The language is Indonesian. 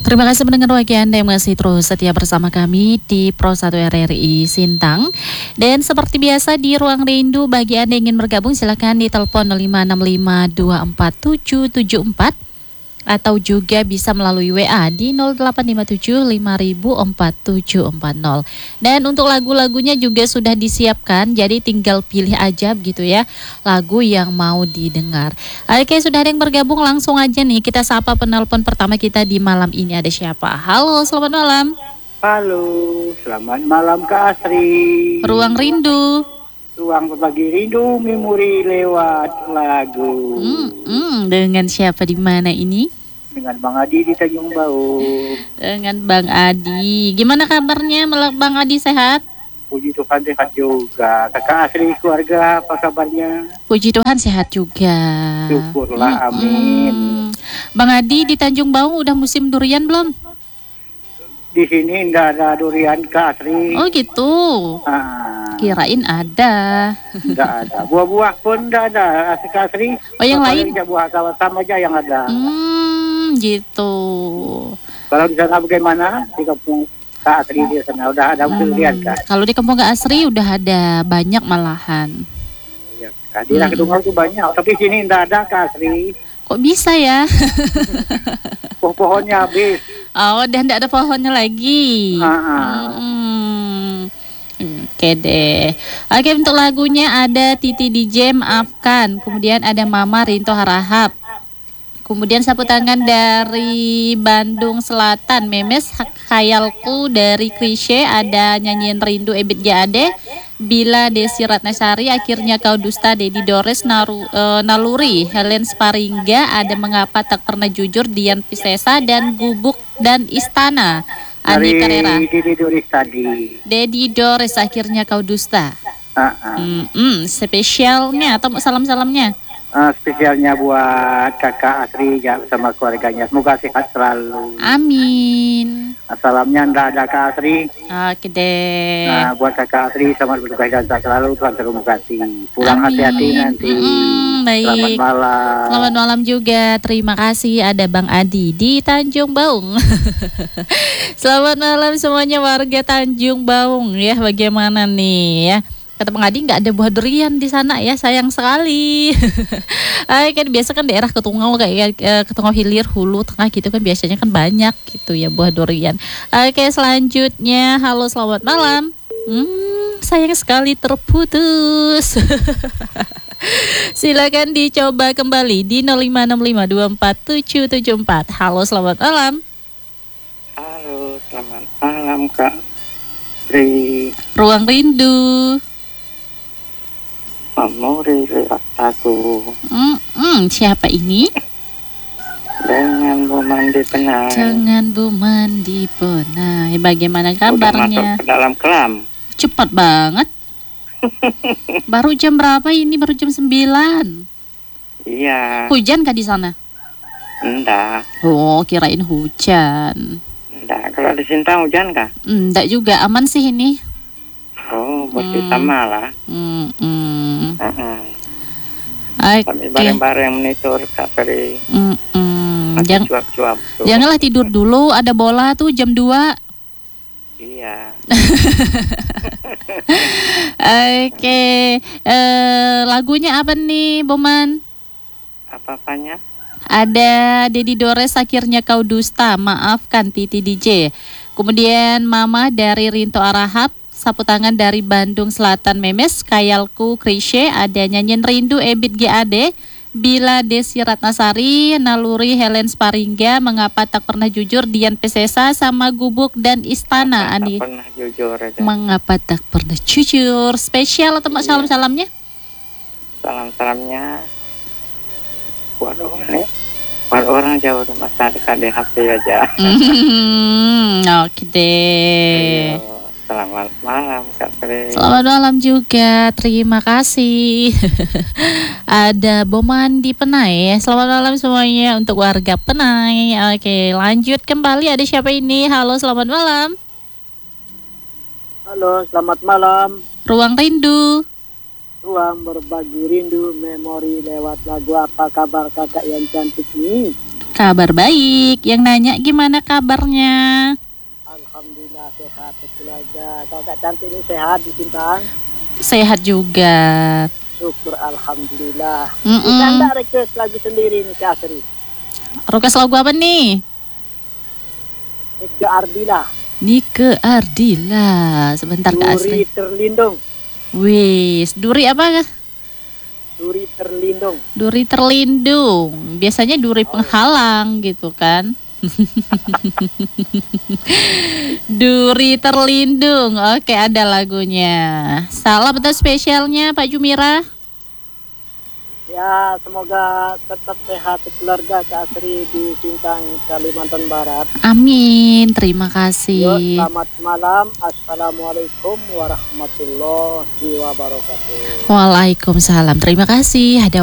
Terima kasih mendengar bagi Anda yang masih terus setia bersama kami di Pro 1 RRI Sintang. Dan seperti biasa di Ruang Rindu, bagi Anda yang ingin bergabung silakan di telepon 0565247774 atau juga bisa melalui WA di 0857504740. Dan untuk lagu-lagunya juga sudah disiapkan, jadi tinggal pilih aja gitu ya lagu yang mau didengar. Oke, sudah ada yang bergabung, langsung aja nih kita sapa penelpon pertama kita di malam ini. Ada siapa? Halo, selamat malam. Halo, selamat malam Kak Asri. Ruang Rindu. Ruang berbagi rindu, memori lewat lagu. Dengan siapa di mana ini? Dengan Bang Adi di Tanjung Bau. Dengan Bang Adi. Gimana kabarnya Bang Adi, sehat? Puji Tuhan sehat juga. Kakak Asri, keluarga apa kabarnya? Puji Tuhan sehat juga. Syukurlah, amin. Bang Adi, di Tanjung Bau udah musim durian belum? Di sini enggak ada durian Kak Asri. Oh gitu. Kirain ada. Enggak ada. Buah-buah pun enggak ada Kak Asri. Oh, yang lain? Buah kawasan aja yang ada. Gitu. Kalau di sana bagaimana? Di kampung Kak Asri di sana udah ada durian Kak? Kalau di kampung Kak Asri udah ada banyak malahan. Iya, di Kedunggal itu banyak, tapi sini enggak ada Kak Asri. Kok bisa ya? Pohonnya habis. Oh, udah enggak ada pohonnya lagi. Oke deh. Oke, untuk lagunya ada Titi DJ Maafkan. Kemudian ada Mama Rinto Harahap. Kemudian sapu tangan dari Bandung Selatan, Memes Khayalku dari Krisye, ada nyanyian Rindu Ebit Jade, Bila Desi Ratnasari, Akhirnya Kau Dusta Dedi Dores, Naluri Helen Sparingga, ada Mengapa Tak Pernah Jujur Dian Piscesa, dan Gubuk dan Istana Andi Carrera. Dedi Dores, Akhirnya Kau Dusta. Spesialnya atau salam-salamnya? Spesialnya buat kakak Asri sama keluarganya. Semoga sehat selalu. Amin. Salamnya ndak ada Kak Asri. Oke deh. Nah, buat kakak Asri selamat bertugas dan sehat selalu. Tuhan selalu memberkati. Pulang hati-hati nanti. Baik. Selamat malam. Selamat malam juga. Terima kasih. Ada Bang Adi di Tanjung Baung. Selamat malam semuanya warga Tanjung Baung ya. Bagaimana nih ya? Kata Bang Adi nggak ada buah durian di sana ya, sayang sekali. Kan biasa kan daerah Ketunggal kayak Ketunggal Hilir, Hulu, Tengah gitu kan biasanya kan banyak gitu ya buah durian. Oke, selanjutnya halo selamat malam. Sayang sekali terputus. Silakan dicoba kembali di 0565247774. Halo selamat malam. Halo selamat malam Kak Ri. Ruang Rindu. Memori lewat lagu. Siapa ini? Dengan Bu Mandi Penai. Dengan Bu Mandi Penai. Bagaimana kabarnya? Udah masuk ke dalam kelam. Cepat banget. Baru jam berapa ini? Baru jam 9. Iya. Hujan kah di sana? Enggak. Oh, kirain hujan. Enggak. Kalau di Sintang hujan kah? Enggak juga, aman sih ini. Oh, berarti sama lah. Kami bareng-bareng monitor Kak Ferry. Janganlah tidur dulu, ada bola tuh jam 2. Iya. Oke, lagunya apa nih, Boman? Apa-apanya? Ada Dedi Dores, Akhirnya Kau Dusta, Maafkan Titi DJ. Kemudian Mama dari Rinto Arahap, sapu tangan dari Bandung Selatan, Memes Khayalku Krisye, ada nyanyian Rindu Ebit GAD, Bila Desi Ratnasari, Naluri Helen Sparingga, Mengapa Tak Pernah Jujur Dian Piscesa, sama Gubuk dan Istana Andi. Mengapa Tak Pernah Jujur. Spesial atau salam-salamnya? Salam-salamnya buat orang jauh rumah saya dekat di HP aja. Oke deh. Selamat malam Kak Ferry. Selamat malam juga, terima kasih. Ada Boman di Penai. Selamat malam semuanya untuk warga Penai. Oke, lanjut kembali. Ada siapa ini? Halo, selamat malam. Halo, selamat malam. Ruang Rindu. Ruang berbagi rindu, memori lewat lagu. Apa kabar kakak yang cantik nih? Kabar baik. Yang nanya gimana kabarnya? Alhamdulillah sehat keluarga. Kakak cantik ini sehat di Sintang. Sehat juga. Syukur alhamdulillah. Mm-mm. Kita enggak request lagu sendiri nih Kak Sri. Request lagu apa nih? Nike Ardila. Nike Ardila. Sebentar Kak Duri Asri. terlindung. Wis, duri apa? Duri terlindung. Duri terlindung. Biasanya duri penghalang gitu kan. Duri terlindung. Oke, ada lagunya. Salam atau spesialnya Pak Jumira? Ya, semoga tetap sehat keluarga Kak Sri di Sintang, Kalimantan Barat. Amin. Terima Yuk, kasih. selamat malam. Assalamualaikum warahmatullahi wabarakatuh. Waalaikumsalam. Terima kasih. Ada